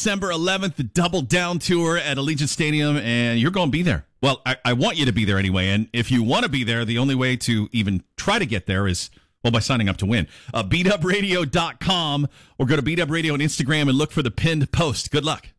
December 11th, the Double Down Tour at Allegiant Stadium, and you're going to be there. Well, I want you to be there anyway, and if you want to be there, the only way to even try to get there is, well, by signing up to win. BeatUpRadio.com, or go to Beat Up Radio on Instagram and look for the pinned post. Good luck.